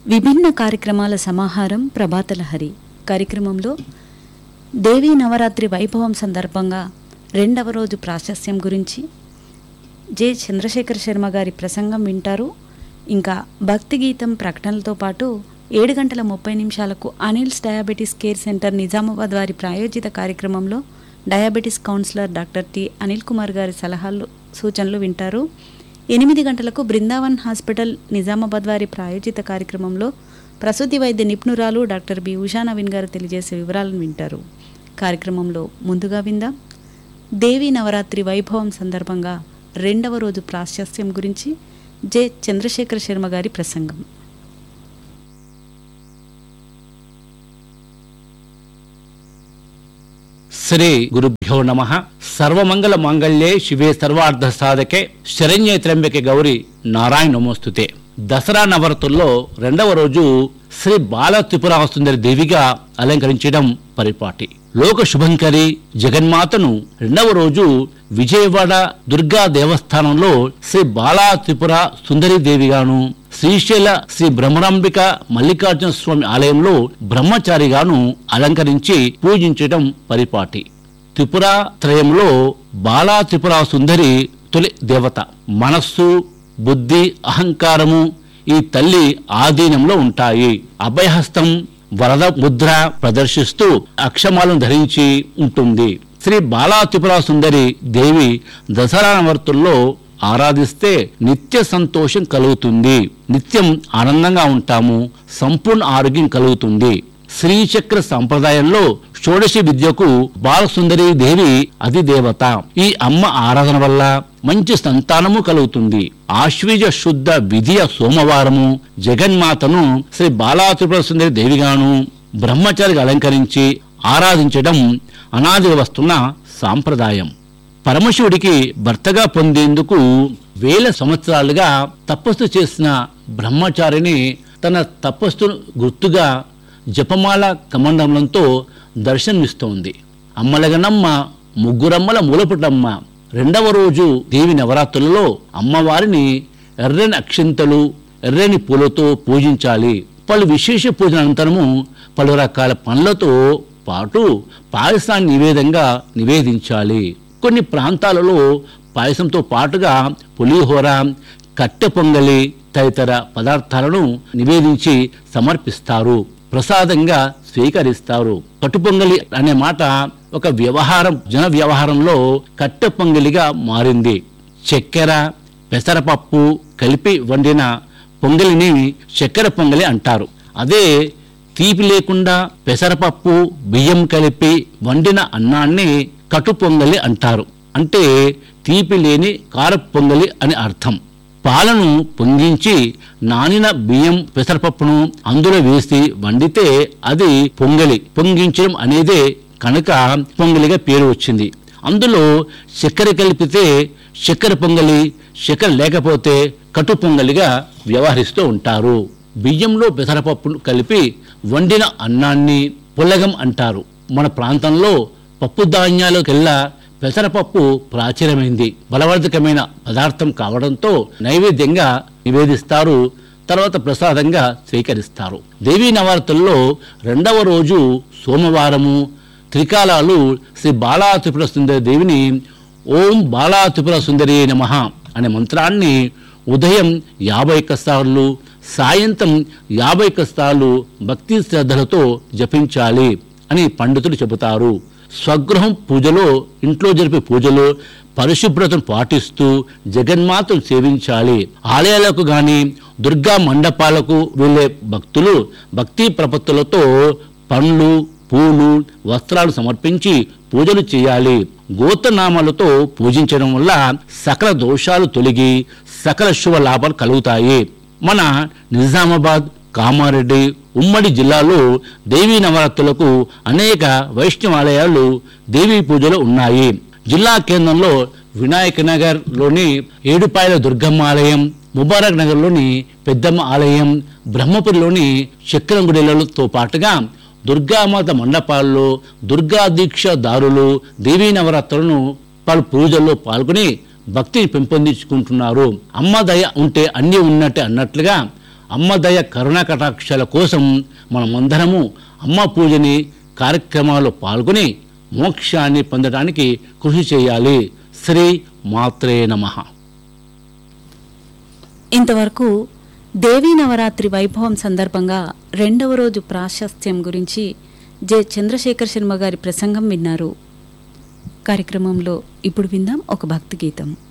విభిన్న కార్యక్రమాల సమాహారం ప్రభాతలహరి కార్యక్రమంలో దేవీ నవరాత్రి వైభవం సందర్భంగా రెండవ రోజు ప్రాశస్త్యం గురించి జె చంద్రశేఖర్ శర్మ గారి ప్రసంగం వింటారు. ఇంకా భక్తి గీతం ప్రకటనలతో పాటు 7:30 Anil's diabetes care centre Nizamabad వారి ప్రాయోజిత కార్యక్రమంలో diabetes councillor doctor T Anil Kumar గారి సలహాలు సూచనలు వింటారు. 8 గంటలకు బృందావన్ హాస్పిటల్ నిజామాబాద్ వారి ప్రాయోజిత కార్యక్రమంలో ప్రసూతి వైద్య నిపుణురాలు డాక్టర్ బి ఉషా నవీన్ గారు తెలియజేసే వివరాలను వింటారు. కార్యక్రమంలో ముందుగా విందాం దేవీ నవరాత్రి వైభవం సందర్భంగా రెండవ రోజు ప్రాశస్త్యం గురించి జె చంద్రశేఖర్ శర్మ గారి ప్రసంగం. శ్రీ గురుభ్యో నమః. సర్వమంగళ మాంగళ్యే శివే సర్వార్థ సాధకే శరణ్యే త్ర్యంబకే గౌరి నారాయణ నమోస్తుతే. దసరా నవరాత్రుల్లో రెండవ రోజు శ్రీ బాల త్రిపురా సుందరి దేవిగా అలంకరించడం పరిపాటి. లోక శుభంకరి జగన్మాతను రెండవ రోజు విజయవాడ దుర్గా దేవస్థానంలో శ్రీ బాలా త్రిపుర సుందరి దేవిగాను, శ్రీశైల శ్రీ బ్రహ్మరాంబిక మల్లికార్జున స్వామి ఆలయంలో బ్రహ్మచారిగాను అలంకరించి పూజించడం పరిపాటి. త్రిపుర త్రయంలో బాలా త్రిపుర సుందరి తొలి దేవత. మనస్సు, బుద్ధి, అహంకారము ఈ తల్లి ఆధీనంలో ఉంటాయి. అభయహస్తం, వరద ముద్ర ప్రదర్శిస్తూ అక్షమాలను ధరించి ఉంటుంది. శ్రీ బాలా త్రిపుర సుందరి దేవి దసరా నవరాత్రుల్లో ఆరాధిస్తే నిత్య సంతోషం కలుగుతుంది, నిత్యం ఆనందంగా ఉంటాము, సంపూర్ణ ఆరోగ్యం కలుగుతుంది. శ్రీచక్ర సంప్రదాయంలో షోడశి విద్యకు బాలసుందరి దేవి అధిదేవత. ఈ అమ్మ ఆరాధన వల్ల మంచి సంతానము కలుగుతుంది. ఆశ్వీజ శుద్ధ విధియ సోమవారము జగన్మాతను శ్రీ బాలా త్రిపుర సుందరి దేవిగాను బ్రహ్మచారిగా అలంకరించి ఆరాధించడం అనాదిగా వస్తున్న సాంప్రదాయం. పరమశివుడికి భర్తగా పొందేందుకు 1000 సంవత్సరాలుగా తపస్సు చేసిన బ్రహ్మచారిని తన తపస్సును గుర్తుగా జపమాల కమండలంతో దర్శనమిస్తోంది. అమ్మలగనమ్మ ముగ్గురమ్మల మూలపుటమ్మ. రెండవ రోజు దేవి నవరాత్రులలో అమ్మవారిని ఎర్రని అక్షింతలు, ఎర్రని పూలతో పూజించాలి. పలు విశేష పూజల అనంతరము పలు రకాల పండ్లతో పాటు పాయసాన్ని నివేదించాలి. కొన్ని ప్రాంతాలలో పాయసంతో పాటుగా పులిహోర, కట్టె పొంగలి తదితర పదార్థాలను నివేదించి సమర్పిస్తారు, ప్రసాదంగా స్వీకరిస్తారు. కట్టు పొంగలి అనే మాట ఒక వ్యవహారం, జన వ్యవహారంలో కట్టె పొంగలిగా మారింది. చక్కెర, పెసరపప్పు కలిపి వండిన పొంగలిని చక్కెర పొంగలి అంటారు. అదే తీపి లేకుండా పెసరపప్పు, బియ్యం కలిపి వండిన అన్నాన్ని కటు పొంగలి అంటారు. అంటే తీపి లేని కారపు పొంగలి అని అర్థం. పాలను పొంగించి నానిన బియ్యం, పెసరపప్పును అందులో వేసి వండితే అది పొంగలి. పొంగించడం అనేదే కనుక పొంగలిగా పేరు వచ్చింది. అందులో చక్కెర కలిపితే చక్కెర పొంగలి, చక్కెర లేకపోతే కటు పొంగలిగా వ్యవహరిస్తూ ఉంటారు. బియ్యంలో పెసరపప్పును కలిపి వండిన అన్నాన్ని పులగం అంటారు. మన ప్రాంతంలో పప్పు ధాన్యాలకెల్లా పెసరపప్పు ప్రాచుర్యమైంది. బలవర్ధకమైన పదార్థం కావడంతో నైవేద్యంగా నివేదిస్తారు, తర్వాత ప్రసాదంగా స్వీకరిస్తారు. దేవీ నవరాత్రుల్లో రెండవ రోజు సోమవారము త్రికాలాలు శ్రీ బాలా త్రిపుర సుందరి దేవిని ఓం బాలా త్రిపుర సుందరి నమః అనే మంత్రాన్ని ఉదయం 51 సార్లు, సాయంత్రం 51 సార్లు భక్తి శ్రద్ధలతో జపించాలి అని పండితులు చెబుతారు. స్వగృహం పూజలో, ఇంట్లో జరిపే పూజలో పరిశుభ్రతను పాటిస్తూ జగన్మాతను సేవించాలి. ఆలయాలకు గాని దుర్గా మండపాలకు వెళ్లే భక్తులు భక్తి ప్రపత్తులతో పండ్లు, పూలు, వస్త్రాలు సమర్పించి పూజలు చేయాలి. గోత్రనామాలతో పూజించడం వల్ల సకల దోషాలు తొలగి సకల శుభ లాభాలు కలుగుతాయి. మన నిజామాబాద్, కామారెడ్డి ఉమ్మడి జిల్లాలో దేవీ నవరాత్రులకు అనేక వైష్ణవాలయాలు, దేవీ పూజలు ఉన్నాయి. జిల్లా కేంద్రంలో వినాయక నగర్ లోని ఏడుపాయల దుర్గమ్మ ఆలయం, ముబారక్ నగర్ లోని పెద్దమ్మ ఆలయం, బ్రహ్మపురిలోని చక్రంగుడిలతో పాటుగా దుర్గామాత మండపాల్లో దుర్గా దీక్ష దారులు దేవీ నవరాత్రులను పలు పూజల్లో పాల్గొని భక్తిని పెంపొందించుకుంటున్నారు. అమ్మ దయ ఉంటే అన్నీ ఉన్నట్టే అన్నట్లుగా అమ్మ దయ కరుణ కటాక్షాల కోసం మనమందరము అమ్మ పూజని కార్యక్రమాల్లో పాల్గొని మోక్షాన్ని పొందడానికి కృషి చేయాలి. శ్రీ మాత్రే నమః. ఇంతవరకు దేవీ నవరాత్రి వైభవం సందర్భంగా 2వ రోజు ప్రాశస్త్యం గురించి జె చంద్రశేఖర్ శర్మ గారి ప్రసంగం విన్నారు. కార్యక్రమంలో ఇప్పుడు విందాం ఒక భక్తి గీతం.